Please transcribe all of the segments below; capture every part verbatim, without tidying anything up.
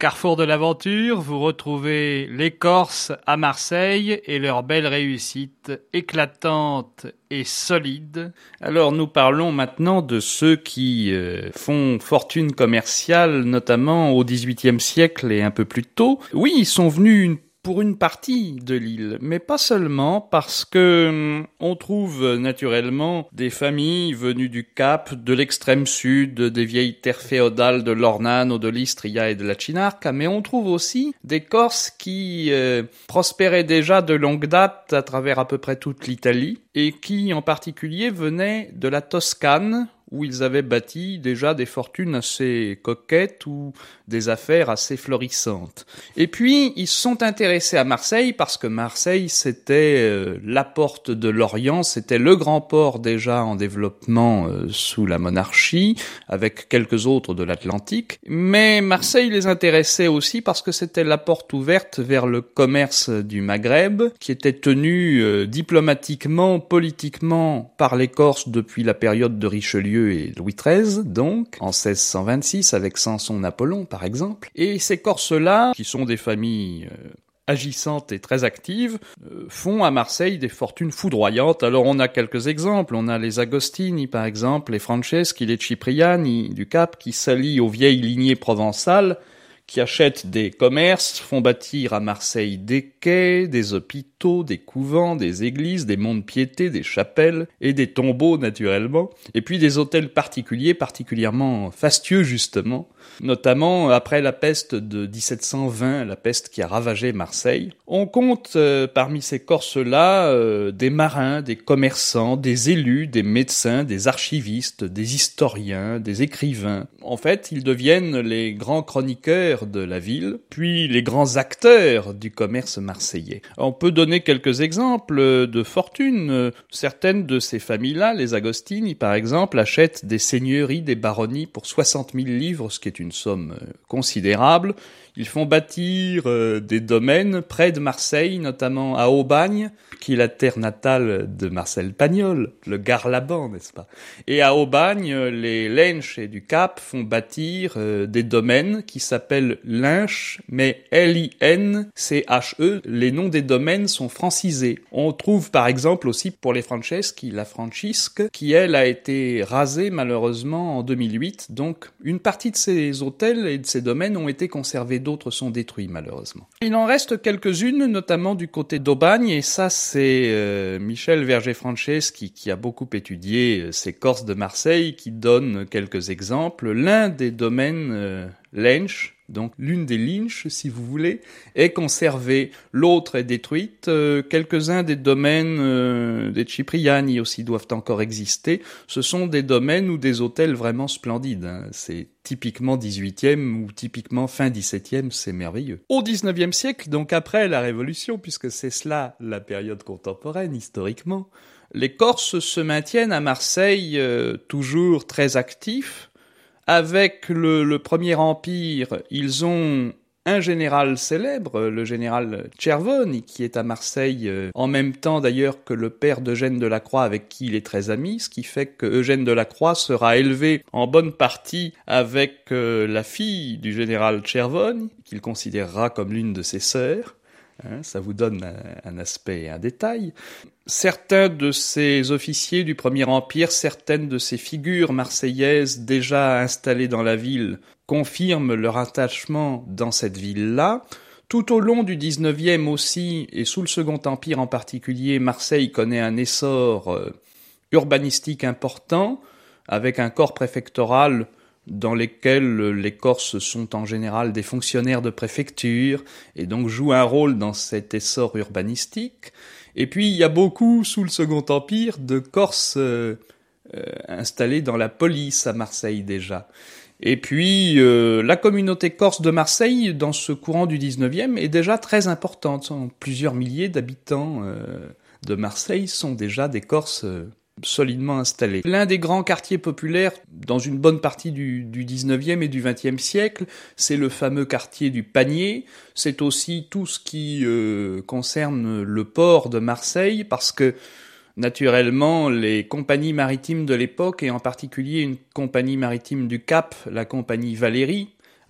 carrefour de l'aventure, vous retrouvez les Corses à Marseille et leur belle réussite éclatante et solide. Alors nous parlons maintenant de ceux qui euh, font fortune commerciale, notamment au dix-huitième siècle et un peu plus tôt. Oui, ils sont venus une pour une partie de l'île, mais pas seulement, parce que on trouve naturellement des familles venues du Cap, de l'extrême sud, des vieilles terres féodales de l'Ornano, de l'Istria et de la Cinarca, mais on trouve aussi des Corses qui euh, prospéraient déjà de longue date à travers à peu près toute l'Italie, et qui en particulier venaient de la Toscane, où ils avaient bâti déjà des fortunes assez coquettes ou des affaires assez florissantes. Et puis, ils se sont intéressés à Marseille parce que Marseille, c'était euh, la porte de l'Orient, c'était le grand port déjà en développement euh, sous la monarchie, avec quelques autres de l'Atlantique. Mais Marseille les intéressait aussi parce que c'était la porte ouverte vers le commerce du Maghreb, qui était tenu euh, diplomatiquement, politiquement par les Corses depuis la période de Richelieu et Louis treize, donc, en seize cent vingt-six, avec Samson-Apollon, par exemple. Et ces Corses-là, qui sont des familles euh, agissantes et très actives, euh, font à Marseille des fortunes foudroyantes. Alors on a quelques exemples, on a les Agostini, par exemple, les Franceschi, les Cipriani du Cap, qui s'allient aux vieilles lignées provençales, qui achètent des commerces, font bâtir à Marseille des quais, des hôpitaux, des couvents, des églises, des monts de piété, des chapelles et des tombeaux naturellement, et puis des hôtels particuliers, particulièrement fastueux justement, notamment après la peste de dix-sept cent vingt, la peste qui a ravagé Marseille. On compte euh, parmi ces Corses-là euh, des marins, des commerçants, des élus, des médecins, des archivistes, des historiens, des écrivains. En fait, ils deviennent les grands chroniqueurs de la ville, puis les grands acteurs du commerce marseillais. On peut donner quelques exemples de fortune. Certaines de ces familles-là, les Agostini par exemple, achètent des seigneuries, des baronnies pour soixante mille livres, ce qui est une somme considérable. Ils font bâtir euh, des domaines près de Marseille, notamment à Aubagne, qui est la terre natale de Marcel Pagnol, le Garlaban, n'est-ce pas? Et à Aubagne, les Lenches et du Cap font bâtir euh, des domaines qui s'appellent Linche, mais L I N C H E. Les noms des domaines sont francisés. On trouve par exemple aussi pour les Franceschi, la Francisque, qui elle a été rasée malheureusement en deux mille huit. Donc une partie de ces hôtels et de ces domaines ont été conservés, d'autres sont détruits malheureusement. Il en reste quelques-unes, notamment du côté d'Aubagne, et ça c'est euh, Michel Verger-Franceschi qui a beaucoup étudié euh, ces Corses de Marseille, qui donne quelques exemples. L'un des domaines euh, Lenche, donc l'une des Lynches, si vous voulez, est conservée. L'autre est détruite. Euh, quelques-uns des domaines euh, des Cipriani aussi doivent encore exister. Ce sont des domaines ou des hôtels vraiment splendides. Hein. C'est typiquement dix-huitième ou typiquement fin dix-septième, c'est merveilleux. Au dix-neuvième siècle, donc après la Révolution, puisque c'est cela la période contemporaine historiquement, les Corses se maintiennent à Marseille euh, toujours très actifs. Avec le, le Premier Empire, ils ont un général célèbre, le général Cervoni, qui est à Marseille euh, en même temps d'ailleurs que le père d'Eugène de la Croix, avec qui il est très ami, ce qui fait que Eugène de la Croix sera élevé en bonne partie avec euh, la fille du général Cervoni, qu'il considérera comme l'une de ses sœurs. Hein, ça vous donne un, un aspect et un détail. Certains de ces officiers du Premier Empire, certaines de ces figures marseillaises déjà installées dans la ville, confirment leur attachement dans cette ville-là. Tout au long du dix-neuvième aussi, et sous le Second Empire en particulier, Marseille connaît un essor euh, urbanistique important, avec un corps préfectoral dans lesquels les Corses sont en général des fonctionnaires de préfecture, et donc jouent un rôle dans cet essor urbanistique. Et puis il y a beaucoup, sous le Second Empire, de Corses euh, euh, installés dans la police à Marseille déjà. Et puis euh, la communauté corse de Marseille, dans ce courant du dix-neuvième, est déjà très importante. Plusieurs milliers d'habitants euh, de Marseille sont déjà des Corses euh, solidement installés. L'un des grands quartiers populaires dans une bonne partie du, du dix-neuvième et du vingtième siècle, c'est le fameux quartier du Panier. C'est aussi tout ce qui euh, concerne le port de Marseille, parce que naturellement, les compagnies maritimes de l'époque, et en particulier une compagnie maritime du Cap, la compagnie Valérie,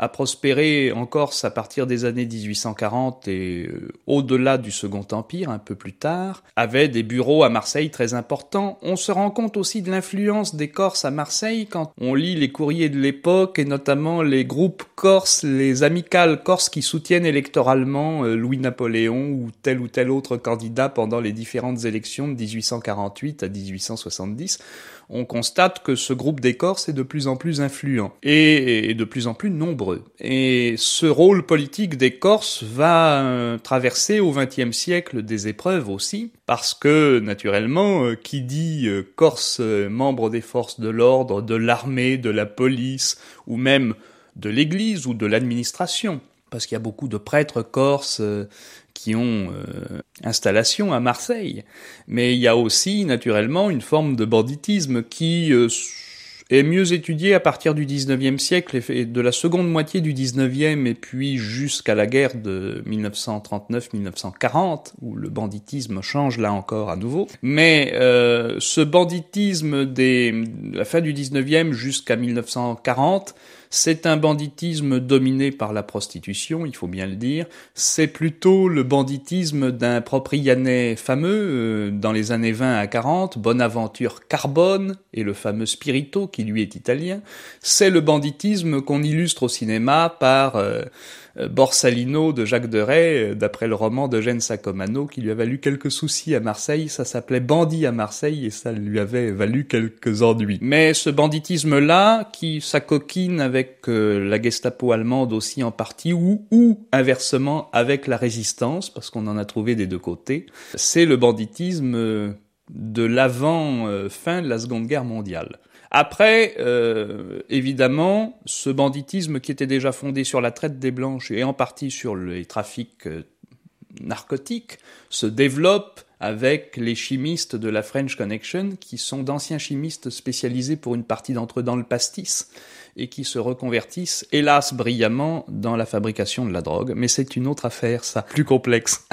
a prospéré en Corse à partir des années dix-huit cent quarante et euh, au-delà du Second Empire, un peu plus tard, avait des bureaux à Marseille très importants. On se rend compte aussi de l'influence des Corses à Marseille quand on lit les courriers de l'époque et notamment les groupes corses, les amicales corses qui soutiennent électoralement euh, Louis-Napoléon ou tel ou tel autre candidat pendant les différentes élections de dix-huit cent quarante-huit à dix-huit cent soixante-dix. On constate que ce groupe des Corses est de plus en plus influent et, et de plus en plus nombreux. Et ce rôle politique des Corses va euh, traverser au vingtième siècle des épreuves aussi, parce que, naturellement, euh, qui dit euh, Corse, euh, membre des forces de l'ordre, de l'armée, de la police, ou même de l'église ou de l'administration, parce qu'il y a beaucoup de prêtres corses euh, qui ont euh, installation à Marseille. Mais il y a aussi, naturellement, une forme de banditisme qui euh, est mieux étudiée à partir du dix-neuvième siècle et de la seconde moitié du dix-neuvième et puis jusqu'à la guerre de mille neuf cent trente-neuf mille neuf cent quarante, où le banditisme change là encore à nouveau. Mais euh, ce banditisme des, de la fin du dix-neuvième jusqu'à mille neuf cent quarante, c'est un banditisme dominé par la prostitution, il faut bien le dire. C'est plutôt le banditisme d'un proprianais fameux euh, dans les années vingt à quarante, Bonaventure Carbone, et le fameux Spirito qui lui est italien. C'est le banditisme qu'on illustre au cinéma par euh, Borsalino de Jacques Deray, d'après le roman d'Eugène Sacomano, qui lui a valu quelques soucis à Marseille. Ça s'appelait Bandit à Marseille et ça lui avait valu quelques ennuis. Mais ce banditisme-là, qui s'acoquine avec euh, la Gestapo allemande aussi en partie, ou, ou inversement avec la résistance, parce qu'on en a trouvé des deux côtés, c'est le banditisme euh, de l'avant-fin euh, de la Seconde Guerre mondiale. Après, euh, évidemment, ce banditisme qui était déjà fondé sur la traite des Blanches et en partie sur les trafics euh, narcotiques se développe avec les chimistes de la French Connection, qui sont d'anciens chimistes spécialisés pour une partie d'entre eux dans le pastis et qui se reconvertissent, hélas brillamment, dans la fabrication de la drogue. Mais c'est une autre affaire, ça, plus complexe.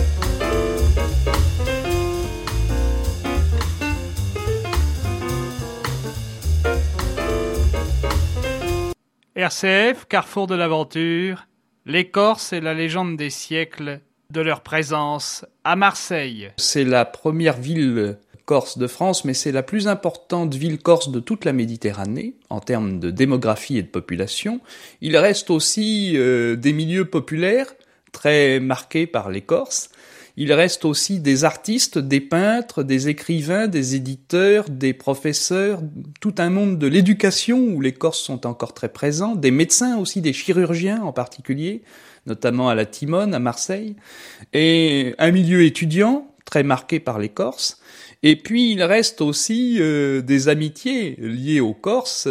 R C F, Carrefour de l'aventure, les Corses et la légende des siècles de leur présence à Marseille. C'est la première ville corse de France, mais c'est la plus importante ville corse de toute la Méditerranée, en termes de démographie et de population. Il reste aussi euh, des milieux populaires, très marqués par les Corses. Il reste aussi des artistes, des peintres, des écrivains, des éditeurs, des professeurs, tout un monde de l'éducation où les Corses sont encore très présents, des médecins aussi, des chirurgiens en particulier, notamment à la Timone, à Marseille, et un milieu étudiant très marqué par les Corses. Et puis il reste aussi euh, des amitiés liées aux Corses.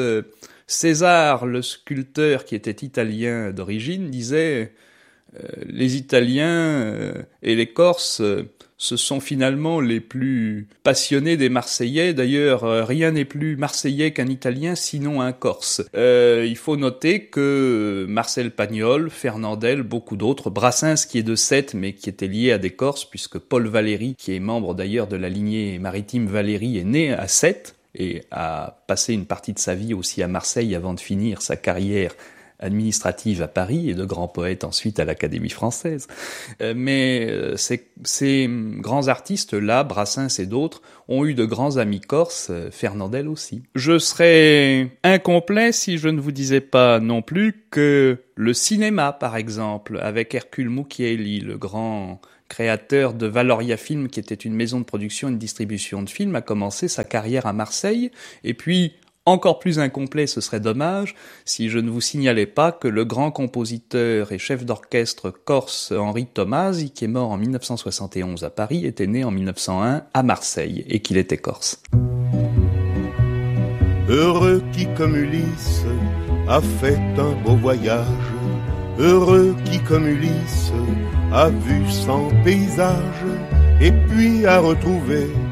César, le sculpteur qui était italien d'origine, disait euh, les Italiens euh, et les Corses euh, ce sont finalement les plus passionnés des Marseillais. D'ailleurs, euh, rien n'est plus marseillais qu'un Italien, sinon un Corse. Euh, il faut noter que Marcel Pagnol, Fernandel, beaucoup d'autres, Brassens qui est de Sète mais qui était lié à des Corses, puisque Paul Valéry, qui est membre d'ailleurs de la lignée maritime Valéry, est né à Sète et a passé une partie de sa vie aussi à Marseille avant de finir sa carrière administrative à Paris et de grand poète ensuite à l'Académie française. Euh, mais euh, ces, ces grands artistes-là, Brassens et d'autres, ont eu de grands amis corses, euh, Fernandel aussi. Je serais incomplet si je ne vous disais pas non plus que le cinéma, par exemple, avec Hercule Mucchielli, le grand créateur de Valoria Film, qui était une maison de production et de distribution de films, a commencé sa carrière à Marseille, et puis encore plus incomplet, ce serait dommage si je ne vous signalais pas que le grand compositeur et chef d'orchestre corse Henri Tomasi, qui est mort en mille neuf cent soixante et onze à Paris, était né en mille neuf cent un à Marseille et qu'il était corse. Heureux qui comme Ulysse a fait un beau voyage, heureux qui comme Ulysse a vu cent paysages et puis a retrouvé